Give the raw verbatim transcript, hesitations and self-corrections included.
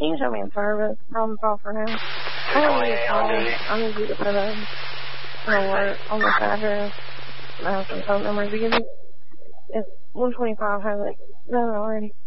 you can show me in service. Problem solved for now. I need you to call. I need you to put a, an alert on this address. I have some phone numbers to give you. It's one twenty-five, has it done already?